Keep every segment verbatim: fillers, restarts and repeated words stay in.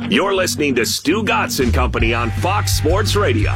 You're listening to Stu Gatz and Company on Fox Sports Radio.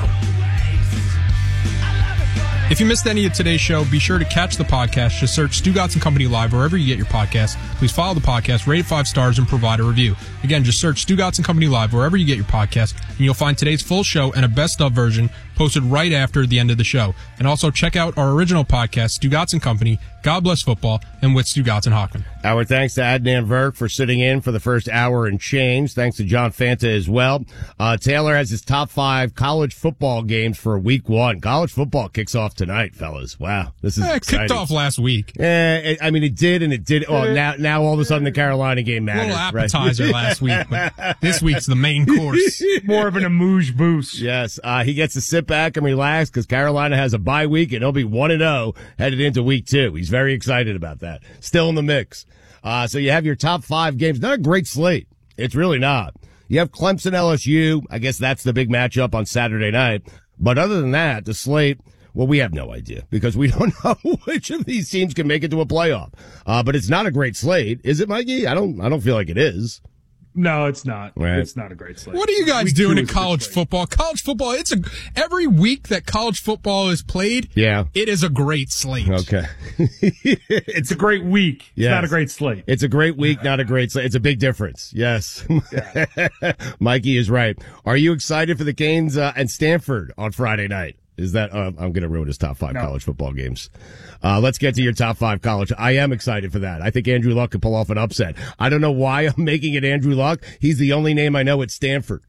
If you missed any of today's show, be sure to catch the podcast. Just search Stu Gatz and Company Live wherever you get your podcasts. Please follow the podcast, rate it five stars, and provide a review. Again, just search Stu Gatz and Company Live wherever you get your podcasts, and you'll find today's full show and a best-of version posted right after the end of the show. And also check out our original podcast, Stu Gatz and Company, God Bless Football, and with Stu Gatz and Hockman. Our thanks to Adnan Virk for sitting in for the first hour and change. Thanks to John Fanta as well. Uh, Taylor has his top five college football games for week one. College football kicks off tonight, fellas. Wow. This is eh, exciting. It kicked off last week. Eh, I mean, it did and it did. Oh, now, now all of a sudden the Carolina game matters. A little appetizer right? last week, but this week's the main course. More of an amuse boost. Yes. Uh, he gets to sit back and relax because Carolina has a bye week and he'll be one and oh headed into week two. He's very excited about that. Still in the mix. Uh, so you have your top five games. Not a great slate. It's really not. You have Clemson L S U. I guess that's the big matchup on Saturday night. But other than that, the slate, well, we have no idea because we don't know which of these teams can make it to a playoff. Uh, but it's not a great slate. Is it, Mikey? I don't, I don't feel like it is. No, it's not. Right. It's not a great slate. What are you guys Week doing two in is college great. football? College football, it's a every week that college football is played, Yeah. it is a great slate. Okay. It's a great week. It's Yes. not a great slate. It's a great week, not a great slate. It's a big difference. Yes. Mikey is right. Are you excited for the Canes uh, and Stanford on Friday night? Is that, uh, I'm going to ruin his top five No. college football games. Uh, let's get to your top five college. I am excited for that. I think Andrew Luck could pull off an upset. I don't know why I'm making it Andrew Luck. He's the only name I know at Stanford.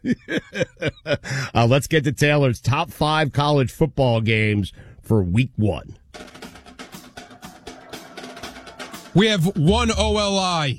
uh, let's get to Taylor's top five college football games for week one. We have one O L I.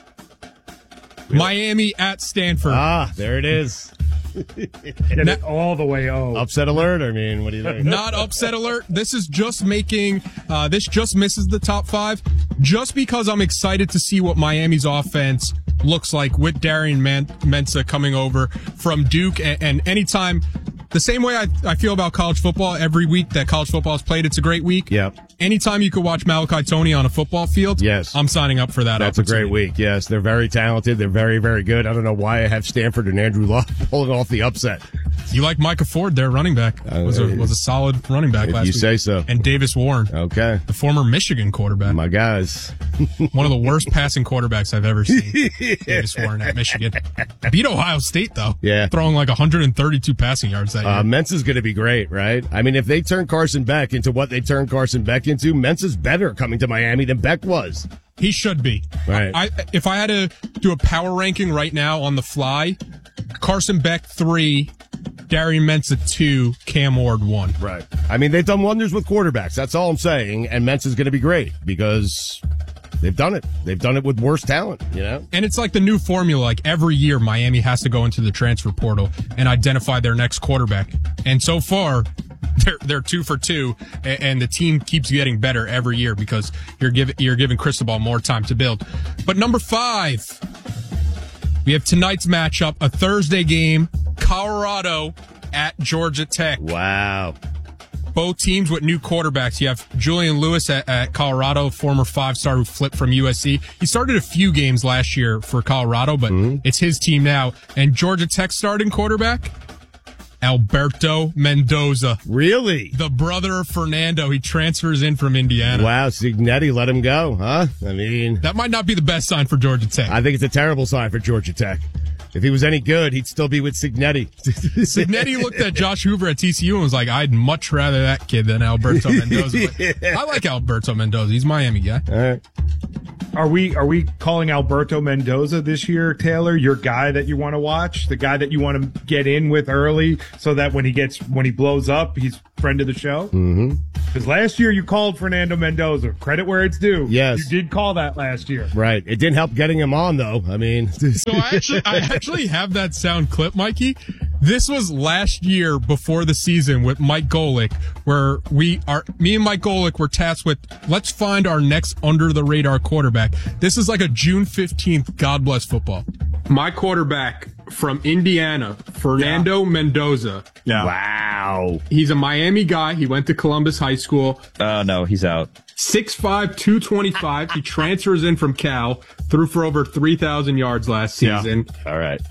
Miami at Stanford. Ah, there it is. Get it all the way oh. Upset alert? I mean, what do you think? Not upset alert. This is just making, uh, this just misses the top five just because I'm excited to see what Miami's offense looks like with Darian Man- Mensah coming over from Duke. And, and anytime, the same way I, I feel about college football, every week that college football is played, it's a great week. Yeah. Anytime you could watch Malachi Toney on a football field, yes, I'm signing up for that. That's a great week. Yes, they're very talented. They're very, very good. I don't know why I have Stanford and Andrew Luck pulling off the upset. You like Micah Ford, their running back. Uh, was a was a solid running back if last you week. say so. And Davis Warren. Okay. The former Michigan quarterback. My guys. One of the worst passing quarterbacks I've ever seen. Davis Warren at Michigan. Beat Ohio State, though. Yeah. Throwing like one hundred thirty-two passing yards that year. Uh, Mensah's going to be great, right? I mean, if they turn Carson Beck into what they turned Carson Beck into, Mensah's better coming to Miami than Beck was. He should be. Right. I, if I had to do a power ranking right now on the fly, Carson Beck three, Darian Mensah two, Cam Ward one. Right. I mean, they've done wonders with quarterbacks. That's all I'm saying. And Mensah's going to be great because they've done it. They've done it with worse talent, you know? And it's like the new formula. Like every year, Miami has to go into the transfer portal and identify their next quarterback. And so far, they're they're two for two, and, and the team keeps getting better every year because you're giving you're giving Cristobal more time to build. But number five, we have tonight's matchup, a Thursday game, Colorado at Georgia Tech. Wow. Both teams with new quarterbacks. You have Julian Lewis at, at Colorado, former five-star who flipped from U S C. He started a few games last year for Colorado, but mm-hmm. it's his team now. And Georgia Tech starting quarterback, Alberto Mendoza. Really? The brother of Fernando. He transfers in from Indiana. Wow, Cignetti let him go, huh? I mean... That might not be the best sign for Georgia Tech. I think it's a terrible sign for Georgia Tech. If he was any good, he'd still be with Cignetti. Cignetti looked at Josh Hoover at T C U and was like, I'd much rather that kid than Alberto Mendoza. But I like Alberto Mendoza. He's a Miami guy. All right. Are we are we calling Alberto Mendoza this year, Taylor, your guy that you want to watch, the guy that you want to get in with early, so that when he gets when he blows up, he's friend of the show? Mm-hmm. Because last year you called Fernando Mendoza. Credit where it's due. Yes, you did call that last year. Right. It didn't help getting him on, though. I mean, so I actually I actually have that sound clip, Mikey. This was last year before the season with Mike Golick, where we are, me and Mike Golick were tasked with, let's find our next under the radar quarterback. This is like a June fifteenth, God bless football. My quarterback from Indiana, Fernando yeah. Mendoza. Yeah. Wow. He's a Miami guy. He went to Columbus High School. Oh, uh, no, he's out. six five, two twenty-five. He transfers in from Cal, threw for over three thousand yards last season. Yeah. All right.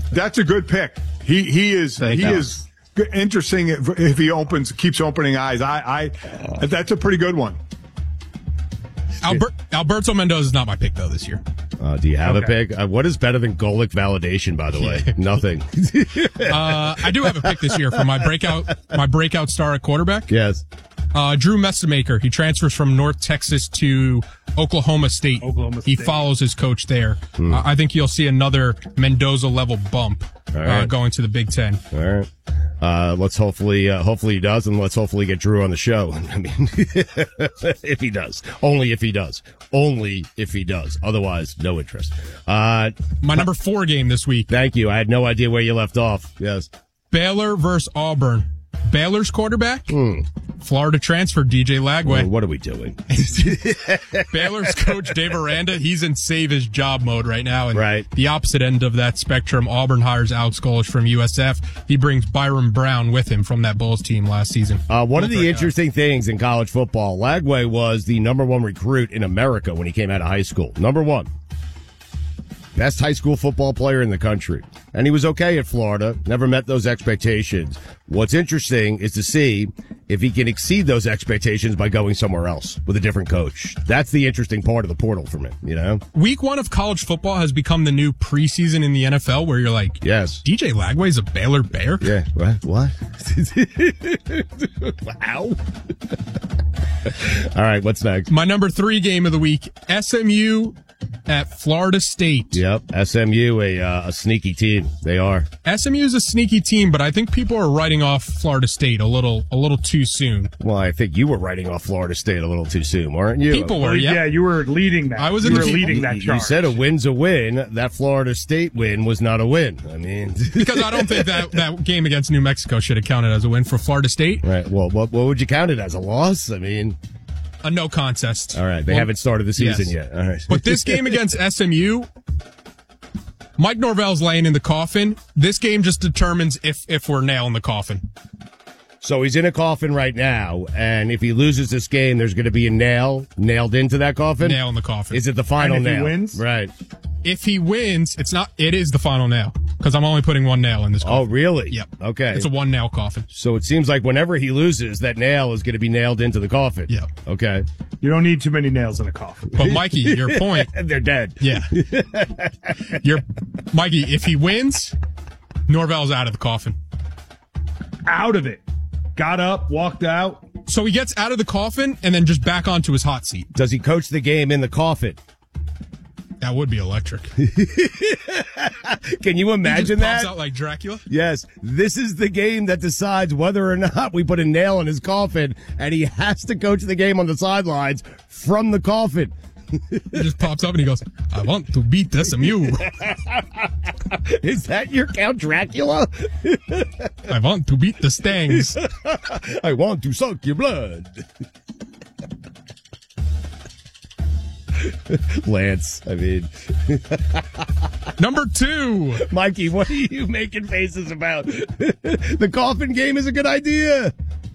That's a good pick. He he is Thank he you. is interesting if, if he opens keeps opening eyes. I I that's a pretty good one. Albert, Alberto Mendoza is not my pick though this year. Uh, do you have Okay. a pick? Uh, what is better than Golic validation, by the way? Nothing. Uh, I do have a pick this year for my breakout my breakout star at quarterback. Yes. Uh, Drew Messamaker. He transfers from North Texas to Oklahoma State. Oklahoma He State. follows his coach there. Uh, I think you'll see another Mendoza level bump All uh, right. going to the Big Ten. All right. Uh, let's hopefully, uh, hopefully he does, and let's hopefully get Drew on the show. I mean, if he does. Only if he does. Only if he does. Otherwise, no interest. Uh, My number four game this week, thank you. I had no idea where you left off. Yes. Baylor versus Auburn. Baylor's quarterback, Florida transfer D J Well, Lagway. what are we doing? Baylor's coach Dave Aranda, he's in save his job mode right now. And Right. the opposite end of that spectrum, Auburn hires Alex Golesh from U S F. He brings Byron Brown with him from that Bulls team last season. Uh, one of Both the are- interesting things in college football, Lagway was the number one recruit in America when he came out of high school. Number one. Best high school football player in the country. And he was okay at Florida, never met those expectations. What's interesting is to see if he can exceed those expectations by going somewhere else with a different coach. That's the interesting part of the portal for me, you know? Week one of college football has become the new preseason in the N F L where you're like, Yes. D J Lagway's a Baylor Bear? Yeah. What? What? Wow. All right. What's next? My number three game of the week, S M U at Florida State. Yep. S M U, a, uh, a sneaky team. They are. S M U is a sneaky team, but I think people are writing off Florida State a little, a little too soon. Well, I think you were writing off Florida State a little too soon, weren't you? People were, Well, yeah. yeah, you were leading that. I was you in were the- leading that You, charge. you said a win's a win. That Florida State win was not a win. I mean, Because I don't think that, that game against New Mexico should have counted as a win for Florida State. right. Well, what what would you count it as, a loss? I mean, A no contest. all right. They Well, haven't started the season yes. yet. All right. But this game against S M U, Mike Norvell's laying in the coffin. This game just determines if, if we're nailing the coffin. So he's in a coffin right now, and if he loses this game, there's going to be a nail nailed into that coffin. Nail in the coffin. Is it the final And if he nail? wins? Right. If he wins, it's not, it is the final nail. Because I'm only putting one nail in this Oh, coffin. really? Yep. Okay. It's a one nail coffin. So it seems like whenever he loses, that nail is going to be nailed into the coffin. Yep. Okay. You don't need too many nails in a coffin. But Mikey, your point. And they're dead. Yeah. Your Mikey, if he wins, Norvell's out of the coffin. Out of it. Got up, walked out. So he gets out of the coffin and then just back onto his hot seat. Does he coach the game in the coffin? That would be electric. Can you He imagine just that? pops out like Dracula. Yes, this is the game that decides whether or not we put a nail in his coffin, and he has to coach the game on the sidelines from the coffin. He just pops up and he goes, I want to beat S M U. Is that your Count Dracula? I want to beat the Stangs. I want to suck your blood. Lance, I mean, Number two. Mikey, what are you making faces about? The coffin game is a good idea.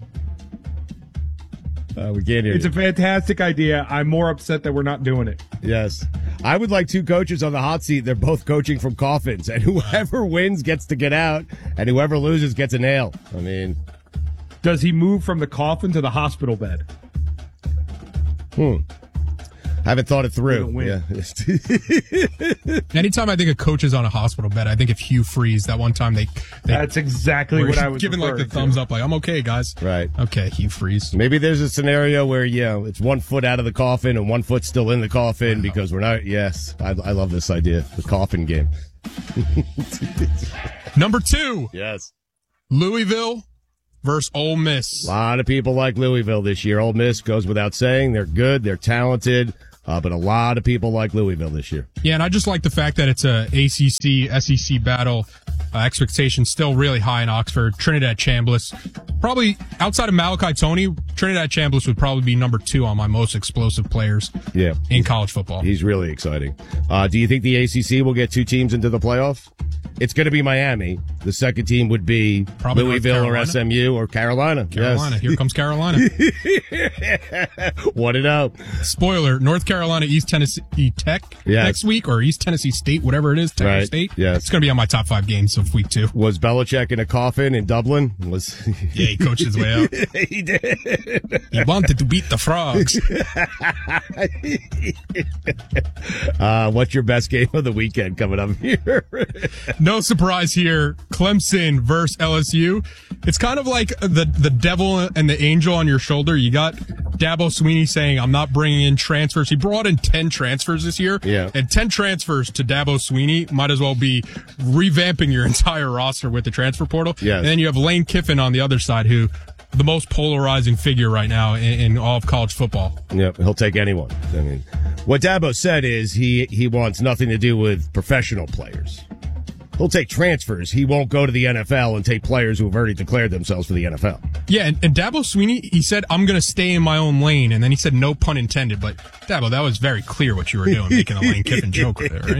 Uh, we can't hear It's you. a fantastic idea. I'm more upset that we're not doing it. Yes. I would like two coaches on the hot seat. They're both coaching from coffins, and whoever wins gets to get out, and whoever loses gets a nail. I mean, Does he move from the coffin to the hospital bed? hmm. Haven't thought it through. We Yeah. Anytime I think a coach is on a hospital bed, I think of Hugh Freeze. That one time they, they That's exactly were what I was giving like the referring to. thumbs up, like I'm okay, guys. Right. Okay, Hugh Freeze. Maybe there's a scenario where, you know, it's one foot out of the coffin and one foot still in the coffin because we're not. Yes. I, I love this idea. The coffin game. Number two, Yes. Louisville versus Ole Miss. A lot of people like Louisville this year. Ole Miss goes without saying. They're good. They're talented. Uh, but a lot of people like Louisville this year. Yeah, and I just like the fact that it's a A C C, S E C battle. Uh, expectations still really high in Oxford. Trinidad Chambliss, probably outside of Malachi Tony, Trinidad Chambliss would probably be number two on my most explosive players Yeah. in college football. He's really exciting. Uh, do you think the A C C will get two teams into the playoff? It's going to be Miami. The second team would be Probably Louisville or S M U or Carolina. Carolina. Yes. Here comes Carolina. one and oh. Spoiler, North Carolina, East Tennessee Tech Yes. next week, or East Tennessee State, whatever it is, Tech or Right. State. Yes. It's going to be on my top five games of week two. Was Belichick in a coffin in Dublin? Was Yeah, he coached his way out. he did. He wanted to beat the Frogs. uh, what's your best game of the weekend coming up here? No surprise here. Clemson versus L S U. It's kind of like the, the devil and the angel on your shoulder. You got Dabo Swinney saying, I'm not bringing in transfers. He brought in ten transfers this year. Yeah. And ten transfers to Dabo Swinney might as well be revamping your entire roster with the transfer portal. Yes. And then you have Lane Kiffin on the other side, who the most polarizing figure right now in, in all of college football. Yep, he'll take anyone. I mean, what Dabo said is he, he wants nothing to do with professional players. He'll take transfers. He won't go to the N F L and take players who have already declared themselves for the N F L. Yeah, and, and Dabo Swinney, he said, I'm going to stay in my own lane. And then he said, no pun intended. But, Dabo, that was very clear what you were doing, making a Lane Kiffin joke with it,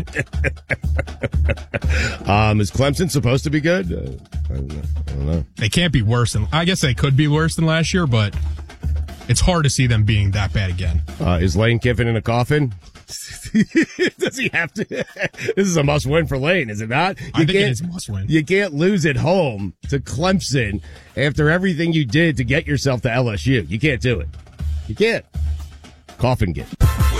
right? Um, is Clemson supposed to be good? Uh, I, don't know. I don't know. They can't be worse than, I guess they could be worse than last year, but it's hard to see them being that bad again. Uh, is Lane Kiffin in a coffin? Does he have to? This is a must win for Lane, is it not? You I think it can't- is a must win. You can't lose at home to Clemson after everything you did to get yourself to L S U. You can't do it. You can't. Coffin game.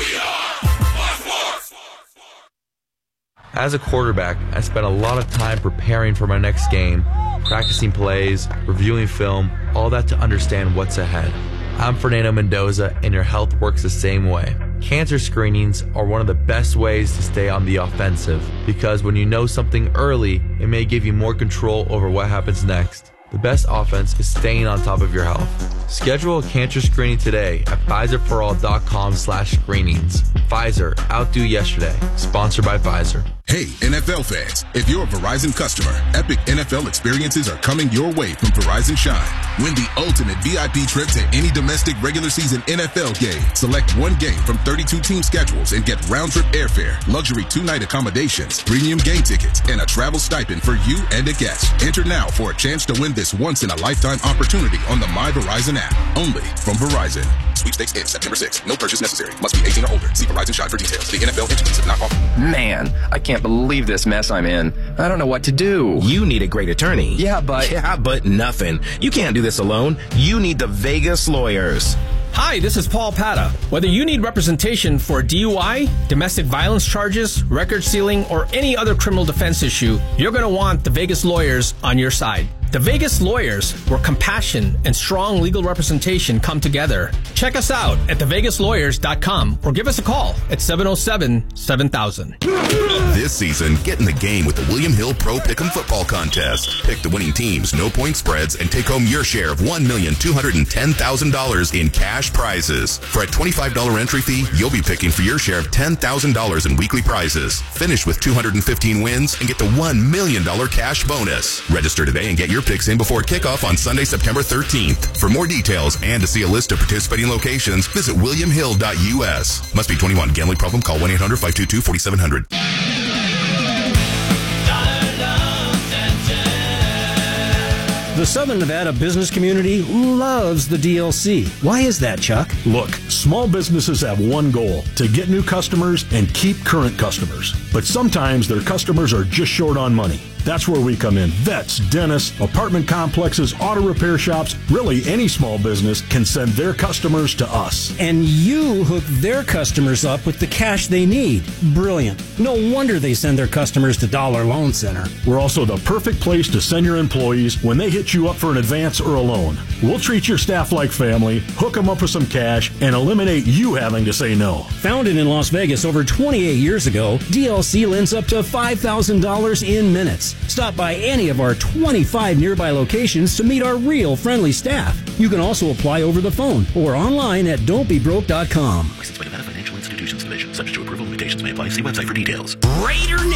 As a quarterback, I spent a lot of time preparing for my next game, practicing plays, reviewing film, all that to understand what's ahead. I'm Fernando Mendoza, and your health works the same way. Cancer screenings are one of the best ways to stay on the offensive, because when you know something early, it may give you more control over what happens next. The best offense is staying on top of your health. Schedule a cancer screening today at Pfizer for all dot com slash screenings. Pfizer, outdo yesterday. Sponsored by Pfizer. Hey, N F L fans, if you're a Verizon customer, epic N F L experiences are coming your way from Verizon Shine. Win the ultimate V I P trip to any domestic regular season N F L game. Select one game from thirty-two team schedules and get round-trip airfare, luxury two-night accommodations, premium game tickets, and a travel stipend for you and a guest. Enter now for a chance to win this once-in-a-lifetime opportunity on the My Verizon app. Only from Verizon. Sweepstakes ends September sixth. No purchase necessary. Must be eighteen or older. See Verizon Shine for details. The N F L entities have not offered. Man, I can't believe this mess I'm in. I don't know what to do. You need a great attorney. Yeah, but... Yeah, but nothing. You can't do this alone. You need the Vegas Lawyers. Hi, this is Paul Pata. Whether you need representation for D U I, domestic violence charges, record sealing, or any other criminal defense issue, you're going to want the Vegas Lawyers on your side. The Vegas Lawyers, where compassion and strong legal representation come together. Check us out at the vegas lawyers dot com or give us a call at seven oh seven, seven thousand. This season, get in the game with the William Hill Pro Pick'em Football Contest. Pick the winning teams, no point spreads, and take home your share of one million two hundred ten thousand dollars in cash prizes. For a twenty-five dollars entry fee, you'll be picking for your share of ten thousand dollars in weekly prizes. Finish with two hundred fifteen wins and get the one million dollars cash bonus. Register today and get your picks in before kickoff on Sunday, September thirteenth. For more details and to see a list of participating locations, visit william hill dot u s. Must be twenty-one. Gambling problem? Call one eight hundred five two two four seven zero zero. The Southern Nevada business community loves the D L C. Why is that, Chuck? Look, small businesses have one goal, to get new customers and keep current customers. But sometimes their customers are just short on money. That's where we come in. Vets, dentists, apartment complexes, auto repair shops, really any small business can send their customers to us. And you hook their customers up with the cash they need. Brilliant. No wonder they send their customers to Dollar Loan Center. We're also the perfect place to send your employees when they hit you up for an advance or a loan. We'll treat your staff like family, hook them up with some cash, and eliminate you having to say no. Founded in Las Vegas over twenty-eight years ago, D L C lends up to five thousand dollars in minutes. Stop by any of our twenty-five nearby locations to meet our real friendly staff. You can also apply over the phone or online at don't be broke dot com. Licensed by Nevada Financial Institutions Division. Subject to approval, limitations may apply. See website for details. Raider